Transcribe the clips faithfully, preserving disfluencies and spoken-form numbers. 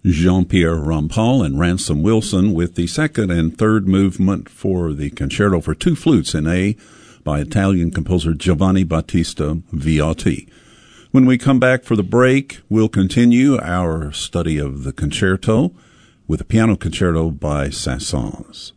Jean-Pierre Rampal and Ransom Wilson with the second and third movement for the Concerto for Two Flutes in A by Italian composer Giovanni Battista Viotti. When we come back for the break, we'll continue our study of the concerto with a piano concerto by Saint-Saëns.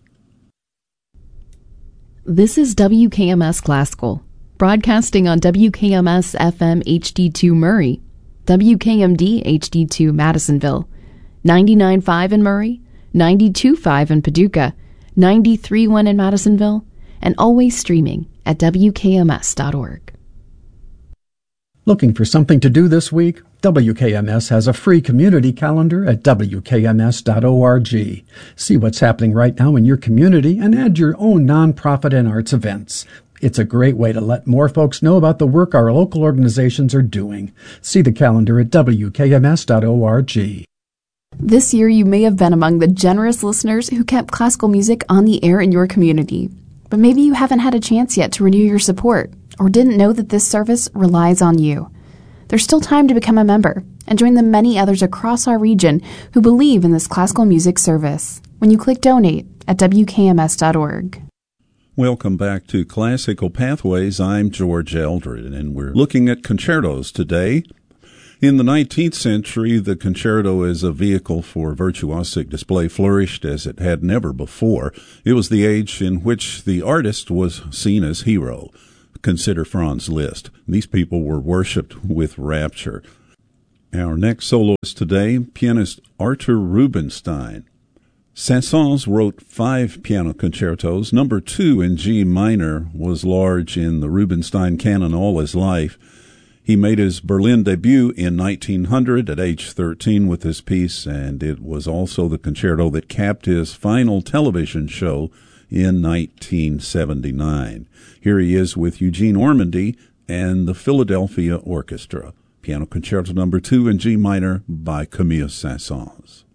This is W K M S Classical, broadcasting on W K M S F M H D two Murray, W K M D H D two Madisonville, ninety-nine point five in Murray, ninety-two point five in Paducah, ninety-three point one in Madisonville, and always streaming at W K M S dot org. Looking for something to do this week? W K M S has a free community calendar at W K M S dot org. See what's happening right now in your community and add your own nonprofit and arts events. It's a great way to let more folks know about the work our local organizations are doing. See the calendar at W K M S dot org. This year you may have been among the generous listeners who kept classical music on the air in your community. But maybe you haven't had a chance yet to renew your support, or didn't know that this service relies on you. There's still time to become a member and join the many others across our region who believe in this classical music service when you click Donate at W K M S dot org. Welcome back to Classical Pathways. I'm George Eldred, and we're looking at concertos today. In the nineteenth century, the concerto as a vehicle for virtuosic display flourished as it had never before. It was the age in which the artist was seen as hero. Consider Franz Liszt. These people were worshipped with rapture. Our next soloist today, pianist Artur Rubinstein. Saint-Saëns wrote five piano concertos. Number two in G minor was large in the Rubinstein canon all his life. He made his Berlin debut in nineteen hundred at age thirteen with this piece, and it was also the concerto that capped his final television show in nineteen seventy-nine. Here he is with Eugene Ormandy and the Philadelphia Orchestra. Piano Concerto Number two in G minor by Camille Saint-Saëns.